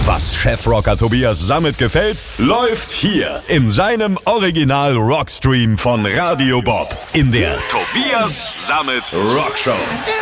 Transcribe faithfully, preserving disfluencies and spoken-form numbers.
Was Chefrocker Tobias Sammet gefällt, läuft hier in seinem Original-Rockstream von Radio Bob in der Tobias Sammet Rockshow.